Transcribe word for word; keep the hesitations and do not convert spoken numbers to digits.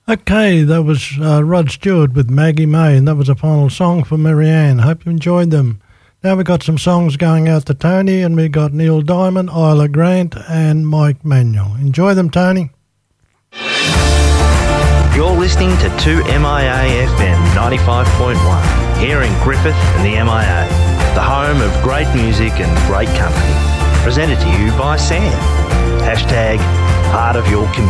Okay, that was uh, Rod Stewart with Maggie May, and that was a final song for Marianne. Hope you enjoyed them. Now we've got some songs going out to Tony, and we've got Neil Diamond, Isla Grant, and Mike Manuel. Enjoy them, Tony. You're listening to two M I A F M ninety-five point one, here in Griffith and the M I A, the home of great music and great company. Presented to you by Sam. Hashtag part of your community.